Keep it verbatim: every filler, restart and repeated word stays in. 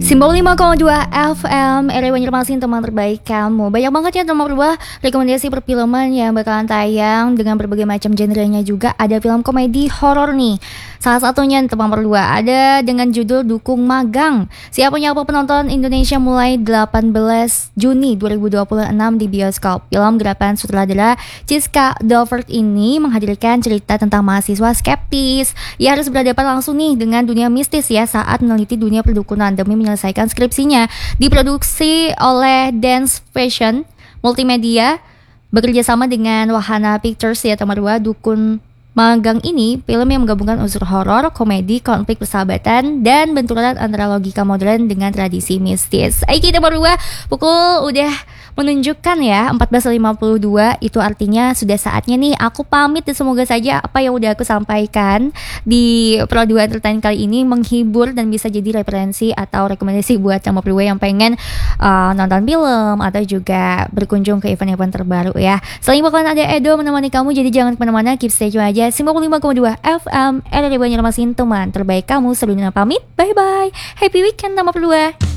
Simbol lima koma dua F M, R W Banjarmasin, teman terbaik kamu. Banyak banget ya teman berdua rekomendasi perfilman yang bakalan tayang dengan berbagai macam genrenya juga. Ada film komedi horor nih. Salah satunya teman berdua ada dengan judul Dukung Magang. Siap menyapa penonton Indonesia mulai delapan belas Juni dua ribu dua puluh enam di bioskop. Film gerakan sutradara Chiska Dovert ini menghadirkan cerita tentang mahasiswa skeptis. Ia harus berhadapan langsung nih dengan dunia mistis ya saat meneliti dunia perdukunan demi menyelesaikan skripsinya. Diproduksi oleh Dance Fashion Multimedia bekerja sama dengan Wahana Pictures ya teman berdua. Dukun Magang ini film yang menggabungkan unsur horor, komedi, konflik persahabatan, dan benturan antara logika modern dengan tradisi mistis. Ayo kita berdua pukul udah menunjukkan ya empat belas lima puluh dua, itu artinya sudah saatnya nih aku pamit dan semoga saja apa yang udah aku sampaikan di Pro dua Entertain kali ini menghibur dan bisa jadi referensi atau rekomendasi buat sama berdua yang pengen uh, nonton film atau juga berkunjung ke event-event terbaru ya. Selain bakalan ada Edo menemani kamu, jadi jangan kemana-mana, keep stay tune aja. sembilan puluh lima koma dua F M R W Banjarmasin, teman terbaik kamu. Sebelumnya pamit, bye bye, happy weekend sama berdua.